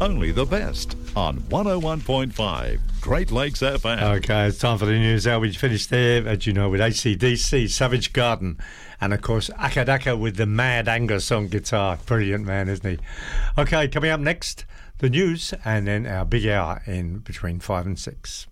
only the best on 101.5 Great Lakes FM. Okay, it's time for the news. We finished there, as you know, with AC/DC, Savage Garden, and of course Akadaka with the Mad Angus on guitar. Brilliant man, isn't he? Okay, coming up next, the news, and then our big hour in between 5 and 6.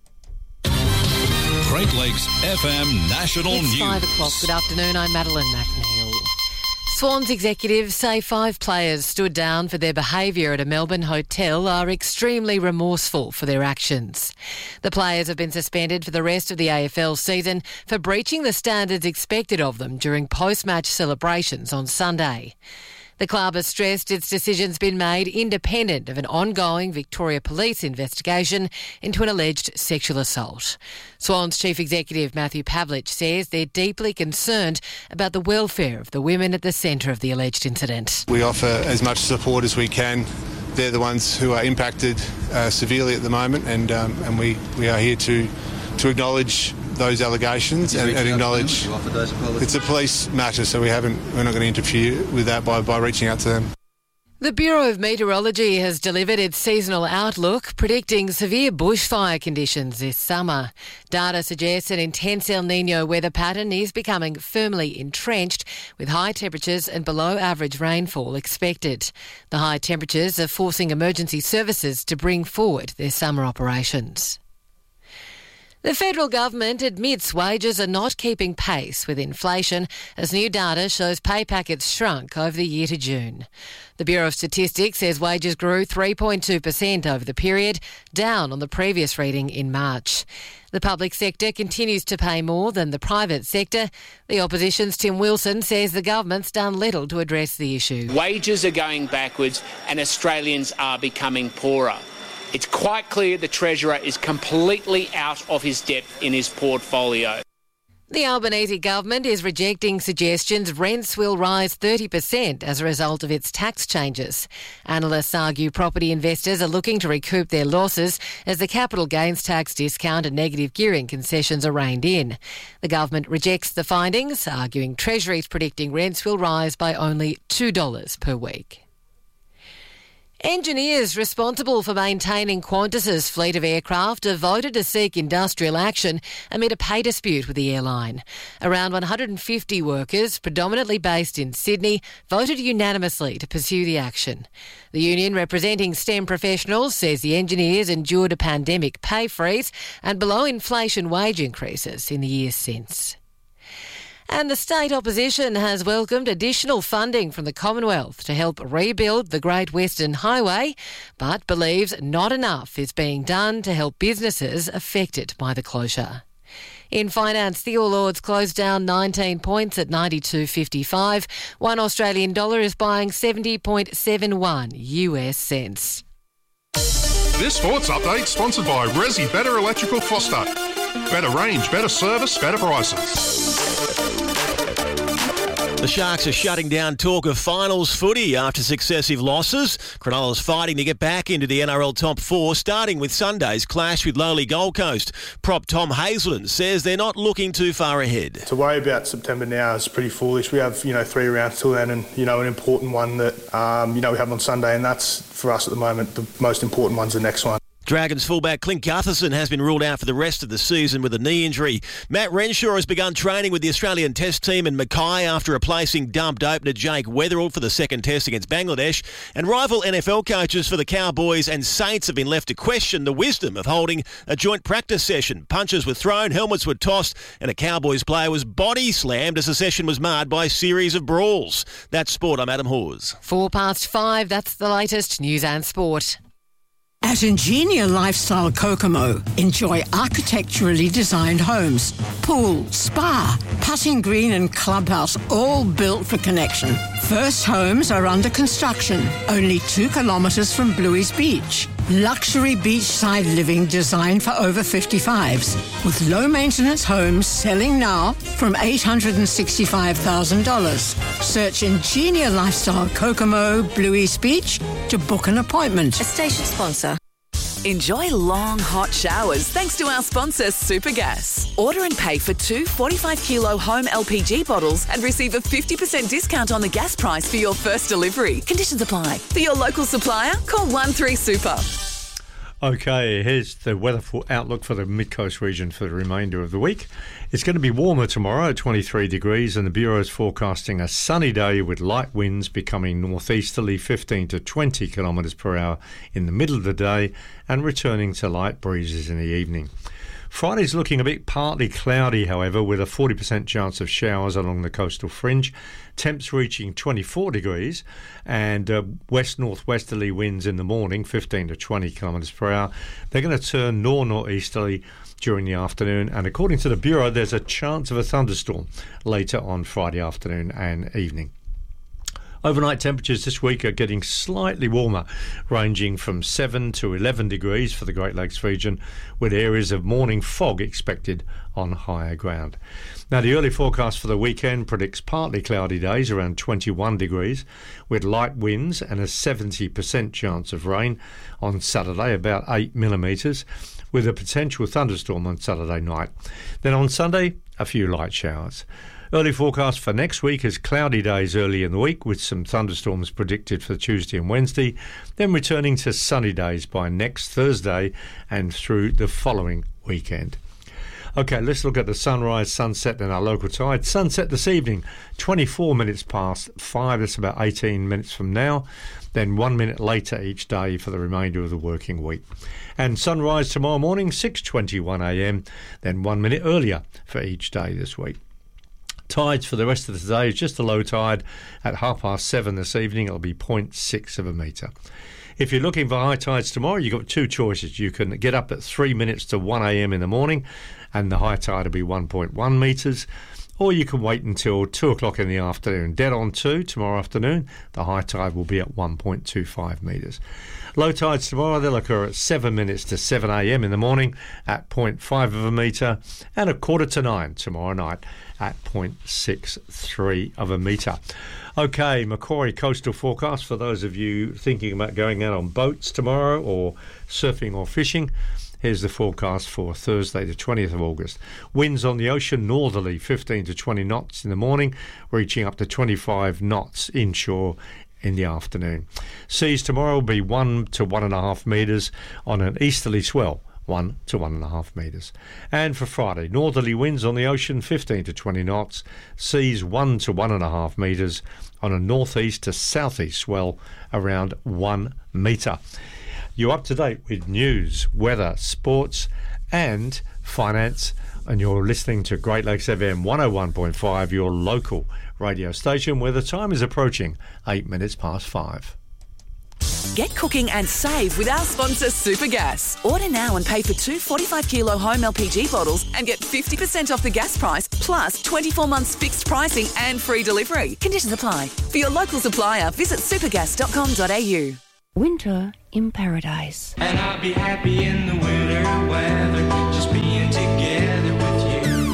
Great Lakes FM National It's News. 5 o'clock. Good afternoon. I'm Madeline McNeil. Swans executives say 5 players stood down for their behaviour at a Melbourne hotel are extremely remorseful for their actions. The players have been suspended for the rest of the AFL season for breaching the standards expected of them during post-match celebrations on Sunday. The club has stressed its decision's been made independent of an ongoing Victoria Police investigation into an alleged sexual assault. Swans Chief Executive Matthew Pavlich says they're deeply concerned about the welfare of the women at the centre of the alleged incident. We offer as much support as we can. They're the ones who are impacted severely at the moment, and we are here to acknowledge those allegations and acknowledge it's a police matter, so we're not going to interfere with that by reaching out to them. The Bureau of Meteorology has delivered its seasonal outlook, predicting severe bushfire conditions this summer. Data suggests an intense El Niño weather pattern is becoming firmly entrenched, with high temperatures and below average rainfall expected. The high temperatures are forcing emergency services to bring forward their summer operations. The federal government admits wages are not keeping pace with inflation as new data shows pay packets shrunk over the year to June. The Bureau of Statistics says wages grew 3.2% over the period, down on the previous reading in March. The public sector continues to pay more than the private sector. The opposition's Tim Wilson says the government's done little to address the issue. Wages are going backwards and Australians are becoming poorer. It's quite clear the Treasurer is completely out of his depth in his portfolio. The Albanese government is rejecting suggestions rents will rise 30% as a result of its tax changes. Analysts argue property investors are looking to recoup their losses as the capital gains tax discount and negative gearing concessions are reined in. The government rejects the findings, arguing Treasury's predicting rents will rise by only $2 per week. Engineers responsible for maintaining Qantas's fleet of aircraft have voted to seek industrial action amid a pay dispute with the airline. Around 150 workers, predominantly based in Sydney, voted unanimously to pursue the action. The union representing STEM professionals says the engineers endured a pandemic pay freeze and below-inflation wage increases in the years since. And the state opposition has welcomed additional funding from the Commonwealth to help rebuild the Great Western Highway, but believes not enough is being done to help businesses affected by the closure. In finance, the All Ords closed down 19 points at 92.55. One Australian dollar is buying 70.71 US cents. This sports update sponsored by Resi Better Electrical Foster. Better range, better service, better prices. The Sharks are shutting down talk of finals footy after successive losses. Cronulla's fighting to get back into the NRL top 4, starting with Sunday's clash with lowly Gold Coast. Prop Tom Hazelton says they're not looking too far ahead. To worry about September now is pretty foolish. We have, 3 rounds till then, and an important one that we have on Sunday, and that's for us at the moment. The most important one's the next one. Dragons fullback Clint Gutherson has been ruled out for the rest of the season with a knee injury. Matt Renshaw has begun training with the Australian Test team in Mackay after replacing dumped opener Jake Weatherall for the second Test against Bangladesh. And rival NFL coaches for the Cowboys and Saints have been left to question the wisdom of holding a joint practice session. Punches were thrown, helmets were tossed, and a Cowboys player was body slammed as the session was marred by a series of brawls. That's sport. I'm Adam Hawes. 5:04, that's the latest news and sport. At Ingenia Lifestyle Kokomo, enjoy architecturally designed homes, pool, spa, putting green and clubhouse, all built for connection. First homes are under construction, only 2 kilometres from Bluey's Beach. Luxury beachside living designed for over 55s, with low-maintenance homes selling now from $865,000. Search Ingenia Lifestyle Kokomo, Bluey's Beach to book an appointment. A station sponsor. Enjoy long, hot showers thanks to our sponsor, Supergas. Order and pay for 2 45-kilo home LPG bottles and receive a 50% discount on the gas price for your first delivery. Conditions apply. For your local supplier, call 13Super. Okay, here's the weather outlook for the Mid-Coast region for the remainder of the week. It's going to be warmer tomorrow at 23 degrees, and the Bureau is forecasting a sunny day with light winds becoming northeasterly 15 to 20 kilometres per hour in the middle of the day and returning to light breezes in the evening. Friday's looking a bit partly cloudy, however, with a 40% chance of showers along the coastal fringe. Temps reaching 24 degrees and west-northwesterly winds in the morning, 15 to 20 kilometres per hour. They're going to turn north-northeasterly during the afternoon, and according to the Bureau, there's a chance of a thunderstorm later on Friday afternoon and evening. Overnight temperatures this week are getting slightly warmer, ranging from 7 to 11 degrees for the Great Lakes region, with areas of morning fog expected on higher ground. Now, the early forecast for the weekend predicts partly cloudy days around 21 degrees, with light winds and a 70% chance of rain on Saturday, about 8 millimetres, with a potential thunderstorm on Saturday night. Then on Sunday, a few light showers. Early forecast for next week is cloudy days early in the week with some thunderstorms predicted for Tuesday and Wednesday, then returning to sunny days by next Thursday and through the following weekend. Okay, let's look at the sunrise, sunset and our local tide. Sunset this evening, 24 minutes past 5, that's about 18 minutes from now, then 1 minute later each day for the remainder of the working week. And sunrise tomorrow morning, 6:21am, then 1 minute earlier for each day this week. Tides for the rest of the day is just a low tide at 7:30 this evening. It'll be 0.6 of a metre. If you're looking for high tides tomorrow, you've got two choices. You can get up at 3 minutes to 1am in the morning and the high tide will be 1.1 metres, or you can wait until 2 o'clock in the afternoon. Dead on 2 tomorrow afternoon, the high tide will be at 1.25 metres. Low tides tomorrow, they'll occur at 7 minutes to 7am in the morning at 0.5 of a metre, and 8:45 tomorrow night at 0.63 of a metre. Okay, Macquarie coastal forecast for those of you thinking about going out on boats tomorrow or surfing or fishing. Here's the forecast for Thursday, the 20th of August. Winds on the ocean northerly, 15 to 20 knots in the morning, reaching up to 25 knots inshore in the afternoon. Seas tomorrow will be 1 to 1.5 metres on an easterly swell, 1 to 1.5 metres. And for Friday, northerly winds on the ocean, 15 to 20 knots, seas 1 to 1.5 metres on a northeast to southeast swell, around 1 metre. You're up to date with news, weather, sports and finance, and you're listening to Great Lakes FM 101.5, your local radio station, where the time is approaching 8 minutes past 5. Get cooking and save with our sponsor, Supergas. Order now and pay for 2 45-kilo home LPG bottles and get 50% off the gas price, plus 24 months fixed pricing and free delivery. Conditions apply. For your local supplier, visit supergas.com.au. Winter in paradise. And I'll be happy in the winter weather, just being together with you.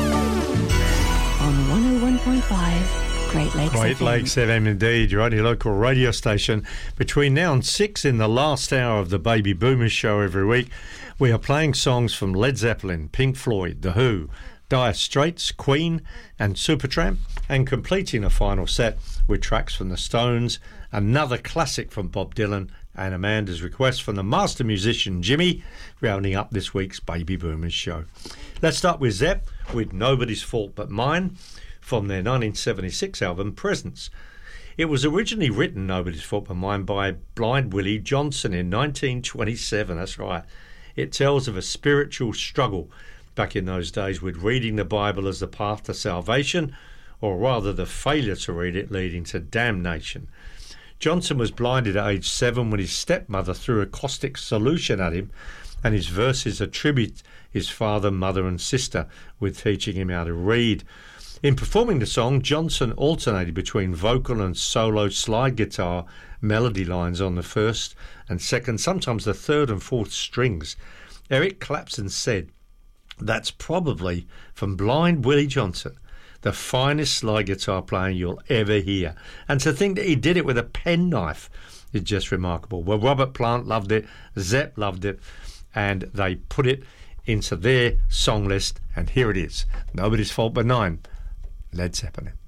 On 101.5 Great Lakes Great FM. Lakes FM indeed, your only local radio station. Between now and 6 in the last hour of the Baby Boomers show every week, we are playing songs from Led Zeppelin, Pink Floyd, The Who, Dire Straits, Queen and Supertramp, and completing a final set with tracks from the Stones, another classic from Bob Dylan, and Amanda's request from the master musician Jimmy, rounding up this week's Baby Boomers show. Let's start with Zepp with Nobody's Fault But Mine from their 1976 album Presence. It was originally written, Nobody's Fault But Mine, by Blind Willie Johnson in 1927, that's right. It tells of a spiritual struggle back in those days with reading the Bible as the path to salvation, or rather the failure to read it leading to damnation. Johnson was blinded at age 7 when his stepmother threw a caustic solution at him, and his verses attribute his father, mother and sister with teaching him how to read. In performing the song, Johnson alternated between vocal and solo slide guitar melody lines on the first and second, sometimes the third and fourth strings. Eric Clapton said, "That's probably, from Blind Willie Johnson, the finest slide guitar playing you'll ever hear." And to think that he did it with a penknife is just remarkable. Well, Robert Plant loved it, Zepp loved it, and they put it into their song list, and here it is. Nobody's Fault But Nine, Led Zeppelin.